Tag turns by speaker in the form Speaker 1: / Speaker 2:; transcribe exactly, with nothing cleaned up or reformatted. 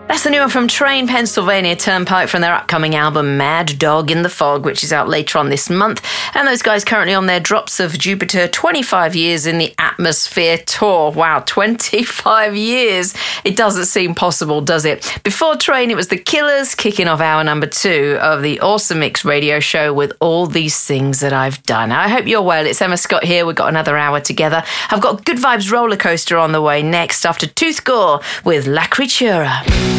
Speaker 1: That's the new one from Train Pennsylvania Turnpike from their upcoming album Mad Dog in the Fog, which is out later on this month. And those guys currently on their Drops of Jupiter twenty-five years in the Atmosphere tour. Wow, twenty-five years. It doesn't seem possible, does it? Before Train, it was The Killers kicking off hour number two of the Awesome Mix radio show with All These Things That I've Done. I hope you're well. It's Emma Scott here. We've got another hour together. I've got Good Vibes Roller Coaster on the way next after Tooth Gore with La Creatura.